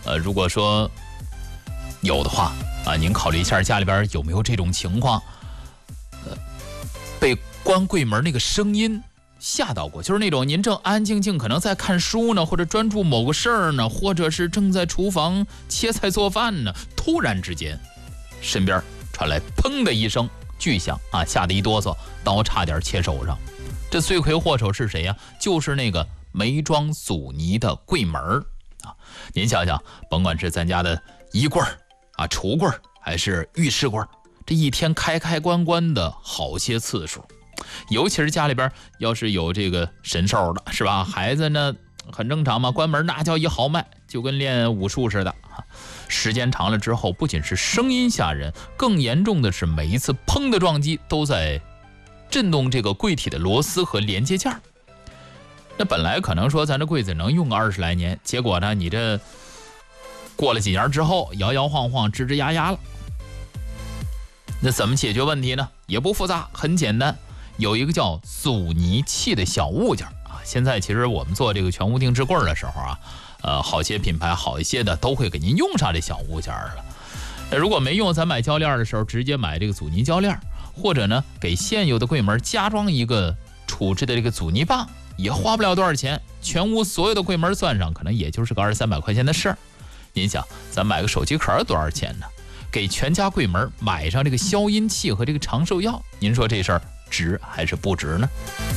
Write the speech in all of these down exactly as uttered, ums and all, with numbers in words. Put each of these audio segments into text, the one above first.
呃，如果说有的话啊，您考虑一下家里边有没有这种情况，呃，被关柜门那个声音吓到过，就是那种您正安安静静可能在看书呢，或者专注某个事儿呢，或者是正在厨房切菜做饭呢，突然之间身边传来砰的一声巨响啊，吓得一哆嗦，刀差点切手上。这罪魁祸首是谁呀？就是那个没装阻尼的柜门啊！您想想，甭管是咱家的衣柜啊、橱柜还是浴室柜，这一天开开关关的好些次数。尤其是家里边要是有这个神兽的，是吧？孩子呢很正常嘛，关门那叫一豪迈，就跟练武术似的啊。时间长了之后，不仅是声音吓人，更严重的是每一次砰的撞击都在震动这个柜体的螺丝和连接件。那本来可能说咱这柜子能用个二十来年，结果呢你这过了几年之后摇摇晃晃吱吱呀呀了。那怎么解决问题呢？也不复杂，很简单，有一个叫阻尼器的小物件啊。现在其实我们做这个全屋定制柜的时候啊，呃，好些品牌好一些的都会给您用上这小物件了。那如果没用，咱买胶链的时候直接买这个阻尼胶链，或者呢给现有的柜门加装一个处置的这个阻尼棒，也花不了多少钱，全屋所有的柜门算上可能也就是个二三百块钱的事儿。您想，咱买个手机壳多少钱呢？给全家柜门买上这个消音器和这个长寿药，您说这事儿值还是不值呢？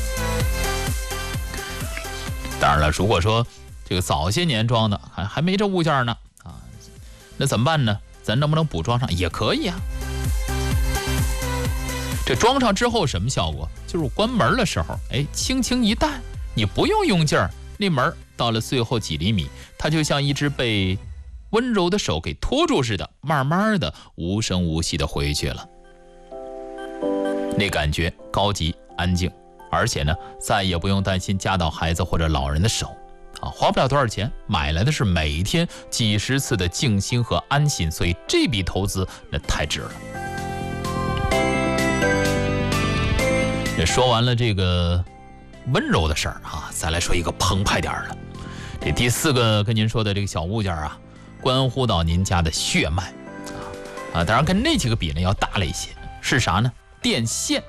当然了，如果说这个早些年装的还还没这物件呢啊，那怎么办呢？咱能不能补装上？也可以啊。这装上之后什么效果？就是我关门的时候，哎，轻轻一带，你不用用劲儿，那门到了最后几厘米，它就像一只被温柔的手给拖住似的，慢慢的无声无息的回去了。那感觉高级安静，而且呢再也不用担心夹到孩子或者老人的手啊，花不了多少钱，买来的是每天几十次的静心和安心，所以这笔投资那太值了。也说完了这个温柔的事儿啊，再来说一个澎湃点的。这第四个跟您说的这个小物件啊，关乎到您家的血脉啊，当然跟那几个比呢要大了一些，是啥呢？电线。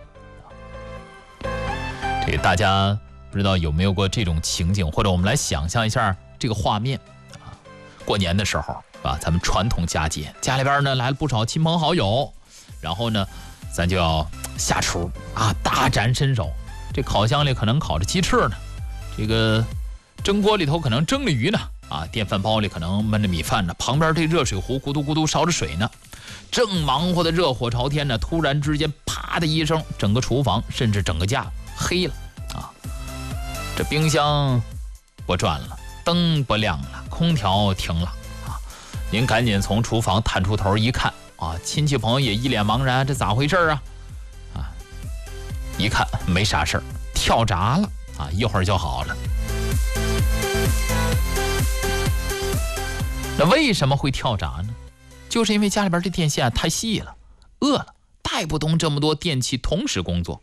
这个大家不知道有没有过这种情景，或者我们来想象一下这个画面啊。过年的时候啊，咱们传统佳节，家里边呢来了不少亲朋好友，然后呢咱就要下厨啊，大展身手。这烤箱里可能烤着鸡翅呢，这个蒸锅里头可能蒸着鱼呢，啊，电饭煲里可能焖着米饭呢，旁边这热水壶咕嘟咕嘟烧着水呢，正忙活的热火朝天呢，突然之间啪的一声，整个厨房甚至整个家黑了啊！这冰箱不转了，灯不亮了，空调停了啊！您赶紧从厨房探出头一看啊，亲戚朋友也一脸茫然，这咋回事啊？啊，一看没啥事儿，跳闸了啊，一会儿就好了。那为什么会跳闸呢？就是因为家里边这电线太细了，饿了，带不动这么多电器同时工作。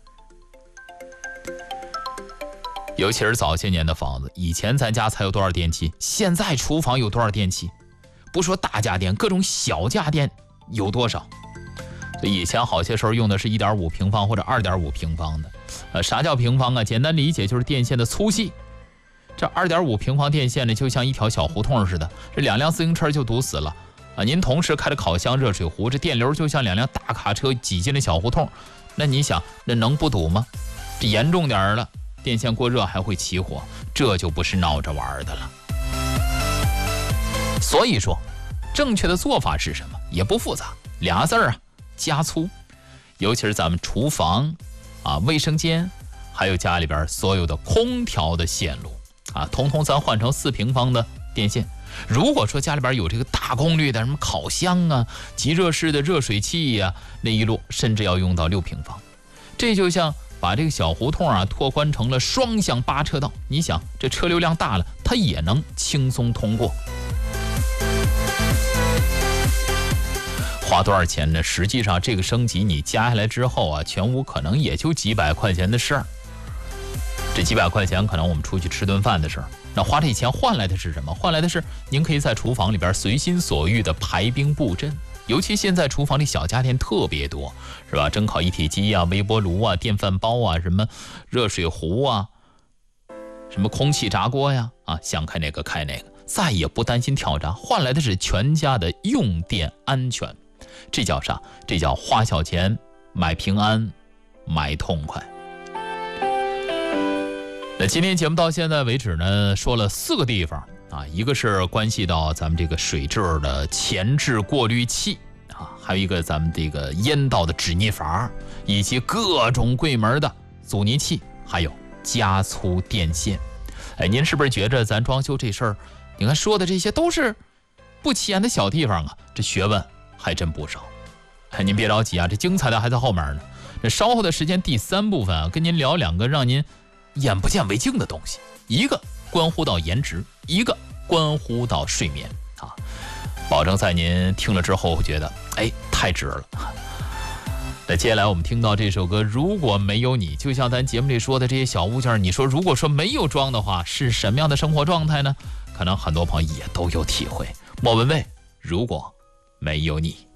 尤其是早些年的房子，以前咱家才有多少电器，现在厨房有多少电器？不说大家电，各种小家电有多少？所以以前好些时候用的是 一点五 平方或者 二点五 平方的。呃，啥叫平方啊？简单理解就是电线的粗细。这 二点五 平方电线呢，就像一条小胡同似的，这两辆自行车就堵死了啊！您同时开着烤箱、热水壶，这电流就像两辆大卡车挤进了小胡同，那你想，那能不堵吗？这严重点了，电线过热还会起火，这就不是闹着玩的了。所以说，正确的做法是什么？也不复杂，俩字儿啊，加粗。尤其是咱们厨房啊、卫生间，还有家里边所有的空调的线路啊，通通咱换成四平方的电线。如果说家里边有这个大功率的什么烤箱啊、即热式的热水器呀、啊，那一路甚至要用到六平方。这就像把这个小胡同啊拓宽成了双向八车道，你想这车流量大了，它也能轻松通过。花多少钱呢？实际上这个升级你加下来之后啊，全屋可能也就几百块钱的事儿。 这几百块钱可能我们出去吃顿饭的事儿，那花这钱换来的是什么？换来的是您可以在厨房里边随心所欲的排兵布阵。尤其现在厨房里小家电特别多，是吧？蒸烤一体机啊，微波炉啊，电饭煲啊，什么热水壶啊，什么空气炸锅呀，啊，想开哪个开哪个，再也不担心跳闸，换来的是全家的用电安全。这叫啥？这叫花小钱买平安，买痛快。那今天节目到现在为止呢，说了四个地方啊，一个是关系到咱们这个水质的前置过滤器啊，还有一个咱们这个烟道的止逆阀，以及各种柜门的阻尼器，还有加粗电线。哎，您是不是觉着咱装修这事儿，你看说的这些都是不起眼的小地方啊？这学问还真不少。哎，您别着急啊，这精彩的还在后面呢。这稍后的时间第三部分啊，跟您聊两个让您眼不见为净的东西，一个关乎到颜值，一个关乎到睡眠啊，保证在您听了之后觉得哎太值了。那接下来我们听到这首歌，如果没有你，就像咱节目里说的这些小物件，你说如果说没有装的话，是什么样的生活状态呢？可能很多朋友也都有体会。莫文蔚，如果没有你。